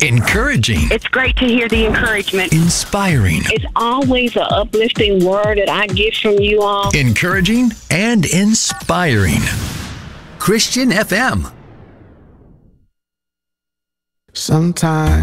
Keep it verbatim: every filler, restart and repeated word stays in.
Encouraging. It's great to hear the encouragement. Inspiring. It's always an uplifting word that I get from you all. Encouraging and inspiring. Christian F M. Sometimes